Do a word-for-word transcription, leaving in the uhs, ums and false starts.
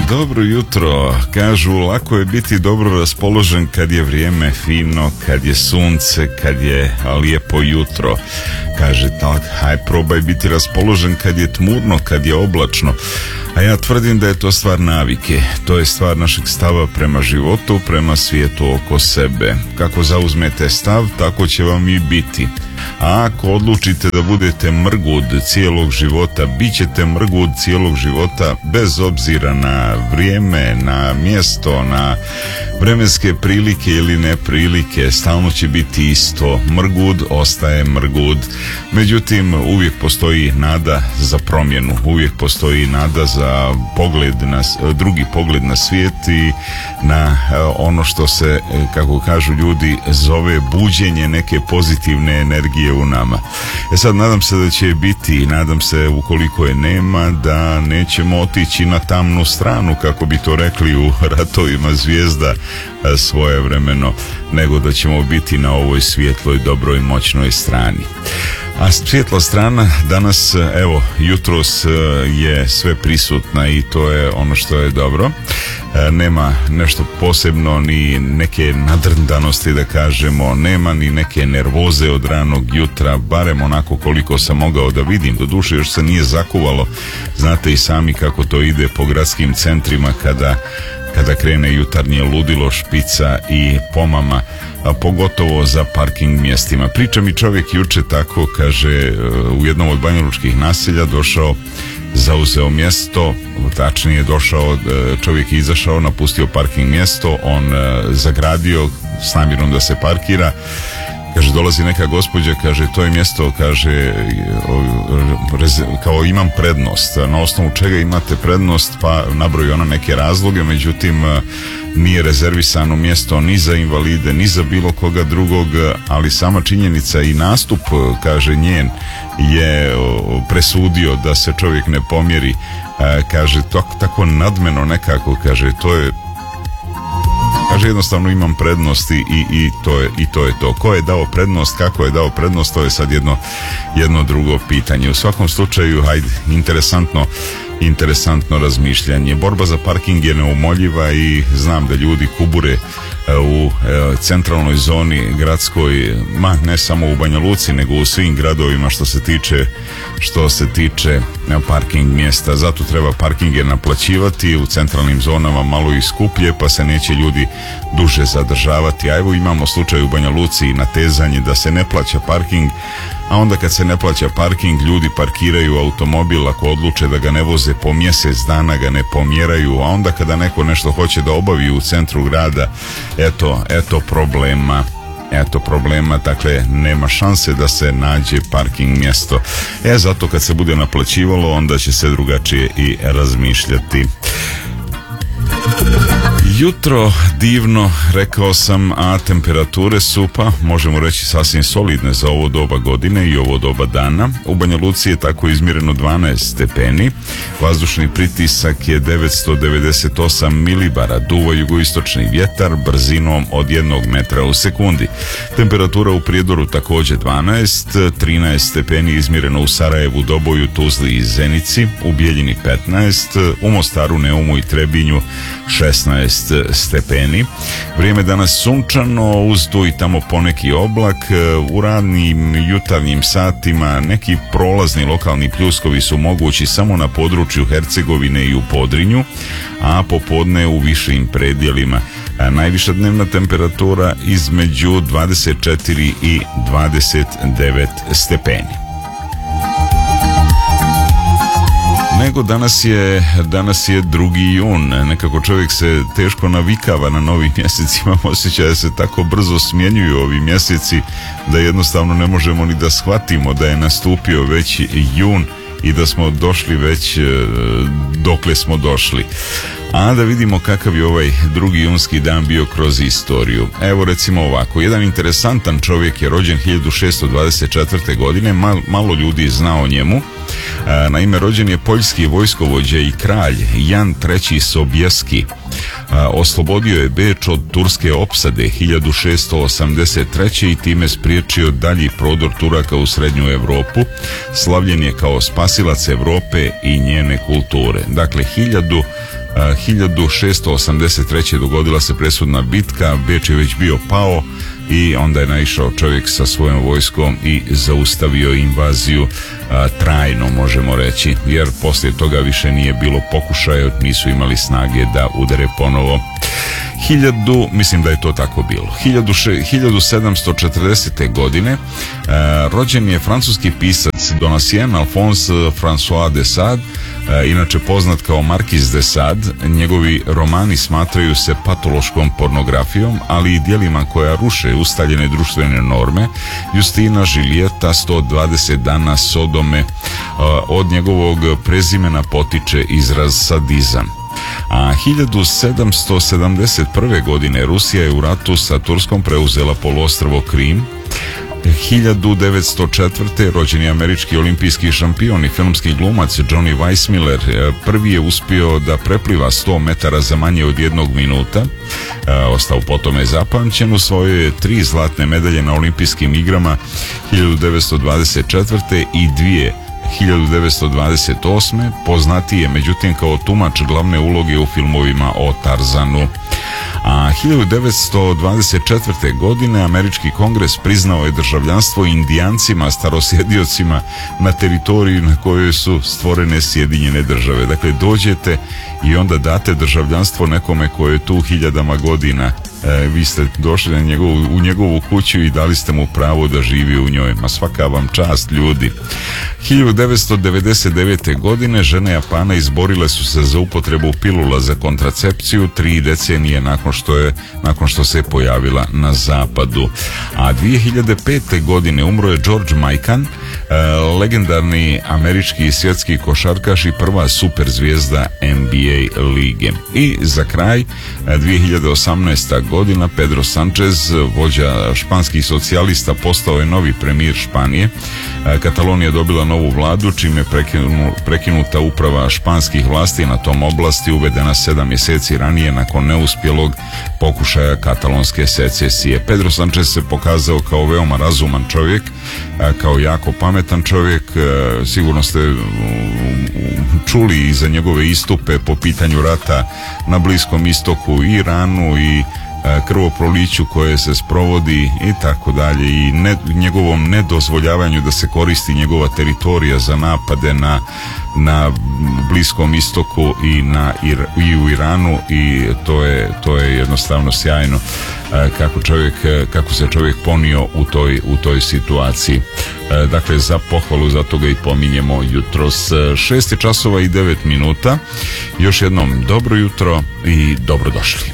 Dobro jutro. Kažu, lako je biti dobro raspoložen kad je vrijeme fino, kad je sunce, kad je lijepo jutro. Kaže, tak, haj probaj biti raspoložen kad je tmurno, kad je oblačno. A ja tvrdim da je to stvar navike. To je stvar našeg stava prema životu, prema svijetu oko sebe. Kako zauzmete stav, tako će vam i biti. A ako odlučite da budete mrgud cijelog života, bit ćete mrgud cijelog života bez obzira na vrijeme, na mjesto, na vremenske prilike ili neprilike. Stalno će biti isto. Mrgud ostaje mrgud. Međutim, uvijek postoji nada za promjenu. Uvijek postoji nada za pogled na, drugi pogled na svijet i na ono što se, kako kažu ljudi, zove buđenje neke pozitivne energije u nama. E sad, nadam se da će biti, nadam se, ukoliko je nema, da nećemo otići na tamnu stranu, kako bi to rekli u ratovima zvijezda svojevremeno, nego da ćemo biti na ovoj svijetloj, dobroj, moćnoj strani. A svjetla strana danas, evo, jutros je sve prisutna i to je ono što je dobro. Nema nešto posebno, ni neke nadrndanosti da kažemo, nema ni neke nervoze od ranog jutra, barem onako koliko sam mogao da vidim. Doduše još se nije zakuvalo, znate i sami kako to ide po gradskim centrima kada kada krene jutarnje ludilo, špica i pomama, a pogotovo za parking mjestima. Priča mi čovjek juče tako, kaže, u jednom od banjalučkih naselja došao, zauzeo mjesto, tačnije došao, čovjek je izašao, napustio parking mjesto, on zagradio s namjerom da se parkira. Kaže, dolazi neka gospođa, kaže, to je mjesto, kaže, kao imam prednost. Na osnovu čega imate prednost? Pa nabroji ona neke razloge, međutim nije rezervisano mjesto ni za invalide, ni za bilo koga drugog, ali sama činjenica i nastup, kaže, njen je presudio da se čovjek ne pomjeri. Kaže, tako, tako nadmeno nekako, kaže, to je, kaže, jednostavno imam prednosti i, i, to je, i to je to. Ko je dao prednost, kako je dao prednost, to je sad jedno, jedno drugo pitanje. U svakom slučaju, hajde, interesantno, interesantno razmišljanje. Borba za parking je neumoljiva i znam da ljudi kubure u centralnoj zoni gradskoj, ma ne samo u Banja Luci, nego u svim gradovima što se tiče što se tiče parking mjesta. Zato treba parkinge naplaćivati, u centralnim zonama malo i skuplje, pa se neće ljudi duže zadržavati. A evo imamo slučaj u Banja Luci i natezanje da se ne plaća parking, a onda kad se ne plaća parking, ljudi parkiraju automobil, ako odluče da ga ne voze po mjesec dana ga ne pomjeraju, a onda kada neko nešto hoće da obavi u centru grada, eto, eto problema. Eto problema, dakle nema šanse da se nađe parking mjesto. E, zato kad se bude naplaćivalo, onda će se drugačije i razmišljati. Jutro divno, rekao sam, a temperature su, pa možemo reći, sasvim solidne za ovo doba godine i ovo doba dana. U Banja Luci je tako izmjereno dvanaest stepeni, vazdušni pritisak je devetsto devedeset osam milibara, duva jugoistočni vjetar brzinom od jednog metra u sekundi. Temperatura u Prijedoru također dvanaest, trinaest stepeni izmjereno u Sarajevu, Doboju, Tuzli i Zenici, u Bijeljini petnaest, u Mostaru, Neumu i Trebinju šesnaest stepeni. Vrijeme danas sunčano, uz tu i tamo poneki oblak. U ranim jutarnjim satima neki prolazni lokalni pljuskovi su mogući samo na području Hercegovine i u Podrinju, a popodne u višim predjelima. Najviša dnevna temperatura između dvadeset četiri i dvadeset devet stepeni. Nego danas je, danas je drugi jun, nekako čovjek se teško navikava na novi mjesec, imam osjećaj da se tako brzo smjenjuju ovi mjeseci da jednostavno ne možemo ni da shvatimo da je nastupio već jun i da smo došli već dokle smo došli. A da vidimo kakav je ovaj drugi junski dan bio kroz istoriju. Evo recimo ovako, jedan interesantan čovjek je rođen hiljadu šesto dvadeset četvrte. godine, Mal, malo ljudi zna o njemu. A, naime, rođen je poljski vojskovođa i kralj Jan treći Sobieski. A, oslobodio je Beč od turske opsade hiljadu šesto osamdeset treće. i time spriječio dalji prodor Turaka u srednju Europu. Slavljen je kao spasilac Europe i njene kulture. Dakle, hiljadu hiljadu šesto osamdeset treće. dogodila se presudna bitka, Beč je već bio pao i onda je naišao čovjek sa svojom vojskom i zaustavio invaziju a, trajno, možemo reći, jer poslije toga više nije bilo pokušaja, nisu imali snage da udare ponovo. Hiljadu, mislim da je to tako bilo. hiljadu sedamsto četrdesete. godine a, rođen je francuski pisac Donatien Alphonse François de Sade, a, inače poznat kao Markiz de Sade. Njegovi romani smatraju se patološkom pornografijom, ali i djelima koja ruše ustaljene društvene norme. Justina, Žilijeta, sto dvadeset dana Sodome. A, od njegovog prezimena potiče izraz sadizam. A hiljadu sedamsto sedamdeset prve. godine Rusija je u ratu sa Turskom preuzela poluostrvo Krim. hiljadu devetsto četvrte. rođen je američki olimpijski šampion i filmski glumac Johnny Weissmuller. Prvi je uspio da prepliva sto metara za manje od jednog minuta. Ostao po tome zapamćen. Osvojio je tri zlatne medalje na olimpijskim igrama hiljadu devetsto dvadeset četvrte. i dvije hiljadu devetsto dvadeset osme. Poznatiji je međutim kao tumač glavne uloge u filmovima o Tarzanu. A hiljadu devetsto dvadeset četvrte. godine američki kongres priznao je državljanstvo Indijancima, starosjediocima na teritoriji na kojoj su stvorene Sjedinjene države. Dakle, dođete i onda date državljanstvo nekome koje je tu hiljadama godina. E, vi ste došli na njegovu, u njegovu kuću i dali ste mu pravo da živi u njoj. Ma svaka vam čast, ljudi. hiljadu devetsto devedeset devete. godine žene Japana izborile su se za upotrebu pilula za kontracepciju tri decenije nakon što je nakon što se pojavila na zapadu. A dvije hiljade pete. godine umro je George Mikan, e, legendarni američki i svjetski košarkaš i prva superzvijezda N B A lige. I za kraj dvije hiljade osamnaesta. godina Pedro Sanchez, vođa španskih socijalista, postao je novi premijer Španije. Katalonija je dobila novu vladu, čime je prekinu, prekinuta uprava španskih vlasti na tom oblasti, uvedena sedam mjeseci ranije nakon neuspjelog pokušaja katalonske secesije. Pedro Sanchez se pokazao kao veoma razuman čovjek, kao jako pametan čovjek. Sigurno ste čuli i za njegove istupe po pitanju rata na Bliskom istoku, Iranu i krvoproliću koje se sprovodi i tako dalje, i ne, njegovom nedozvoljavanju da se koristi njegova teritorija za napade na, na Bliskom istoku i, na, i u Iranu, i to je, to je jednostavno sjajno kako, čovjek, kako se čovjek ponio u toj, u toj situaciji. Dakle, za pohvalu, zato ga i pominjemo jutros. Šest časova i devet minuta. Još jednom dobro jutro i dobrodošli.